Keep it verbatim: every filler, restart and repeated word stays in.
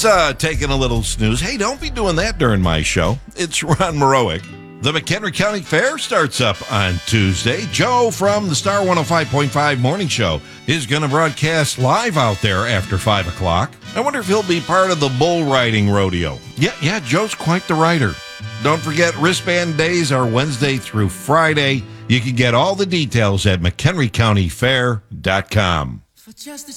uh, taking a little snooze. Hey, don't be doing that during my show. It's Ron Morowick. The McHenry County Fair starts up on Tuesday. Joe from the Star one oh five point five Morning Show is going to broadcast live out there after five o'clock. I wonder if he'll be part of the bull riding rodeo. Yeah, yeah, Joe's quite the rider. Don't forget, wristband days are Wednesday through Friday. You can get all the details at mchenry county fair dot com. For just a